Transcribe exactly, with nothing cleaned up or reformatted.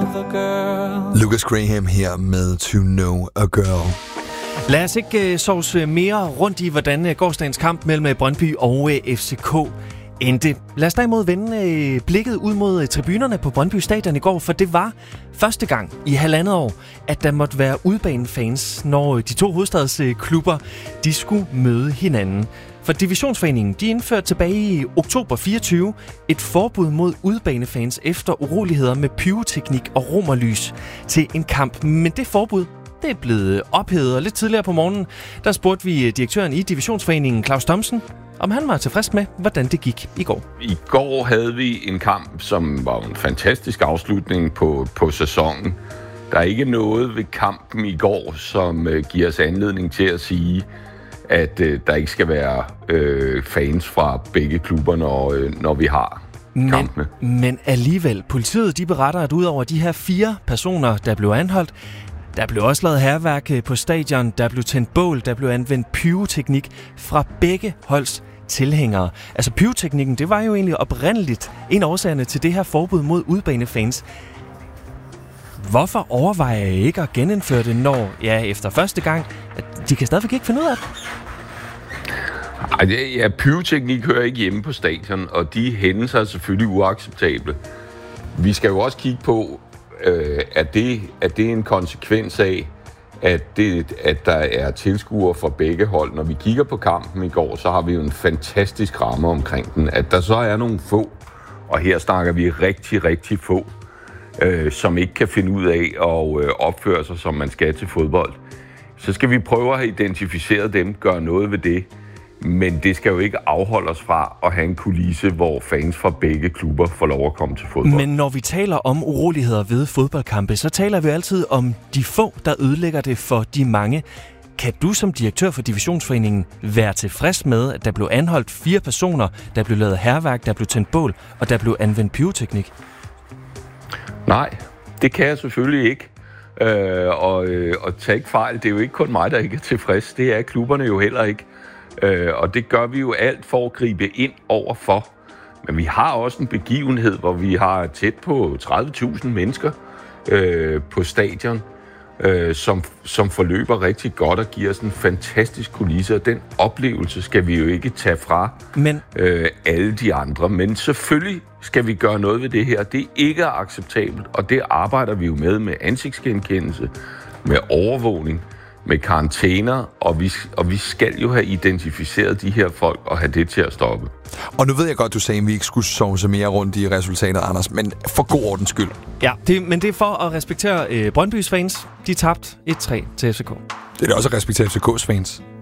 a girl. Lucas Graham her med To Know a Girl. Lad os ikke uh, sovse mere rundt i, hvordan uh, gårsdagens kamp mellem Brøndby og uh, F C K endte. Lad os derimod vende uh, blikket ud mod uh, tribunerne på Brøndby Stadion i går, for det var første gang i halvandet år, at der måtte være udbanefans, når uh, de to hovedstadsklubber uh, de skulle møde hinanden. For Divisionsforeningen de indførte tilbage i oktober fireogtyve et forbud mod udbanefans efter uroligheder med pyroteknik og romerlys til en kamp. Men det forbud det er blevet ophævet, og lidt tidligere på morgenen, der spurgte vi direktøren i Divisionsforeningen, Claus Thomsen, om han var tilfreds med, hvordan det gik i går. I går havde vi en kamp, som var en fantastisk afslutning på, på sæsonen. Der er ikke noget ved kampen i går, som uh, giver os anledning til at sige, at uh, der ikke skal være uh, fans fra begge klubber, når, uh, når vi har kampene. Men, men alligevel, politiet de beretter, at ud over de her fire personer, der blev anholdt, der blev også lavet hærværk på stadion, der blev tændt bål, der blev anvendt pyroteknik fra begge holds tilhængere. Altså pyroteknikken, det var jo egentlig oprindeligt en af årsagerne til det her forbud mod udbanefans. Hvorfor overvejer jeg ikke at genindføre det, når, ja, efter første gang, at de kan stadigvæk ikke finde ud af det? Ej, ja, pyroteknik hører ikke hjemme på stadion, og de hændelser er selvfølgelig uacceptable. Vi skal jo også kigge på, øh, at, det, at det er en konsekvens af, at, det, at der er tilskuere fra begge hold. Når vi kigger på kampen i går, så har vi jo en fantastisk ramme omkring den. At der så er nogle få, og her snakker vi rigtig, rigtig få, øh, som ikke kan finde ud af at øh, opføre sig, som man skal til fodbold. Så skal vi prøve at have identificeret dem, gøre noget ved det. Men det skal jo ikke afholde os fra at have en kulisse, hvor fans fra begge klubber får lov at komme til fodbold. Men når vi taler om uroligheder ved fodboldkampe, så taler vi altid om de få, der ødelægger det for de mange. Kan du som direktør for Divisionsforeningen være tilfreds med, at der blev anholdt fire personer, der blev lavet hærværk, der blev tændt bål, og der blev anvendt pyroteknik? Nej, det kan jeg selvfølgelig ikke. Øh, og, øh, og tag ikke fejl, det er jo ikke kun mig, der ikke er tilfreds. Det er klubberne jo heller ikke. Øh, og det gør vi jo alt for at gribe ind overfor. Men vi har også en begivenhed, hvor vi har tæt på tredive tusind mennesker øh, på stadion, øh, som, som forløber rigtig godt og giver os en fantastisk kulisse. Og den oplevelse skal vi jo ikke tage fra Men... øh, alle de andre. Men selvfølgelig skal vi gøre noget ved det her. Det er ikke acceptabelt, og det arbejder vi jo med med ansigtsgenkendelse, med overvågning, med karantæner, og vi, og vi skal jo have identificeret de her folk og have det til at stoppe. Og nu ved jeg godt, du sagde, at vi ikke skulle sove så mere rundt i resultatet, Anders, men for god ordens skyld. Ja, det, men det er for at respektere øh, Brøndbys fans. De tabte et tre til F C K. Det er da også at respektere F C K's fans.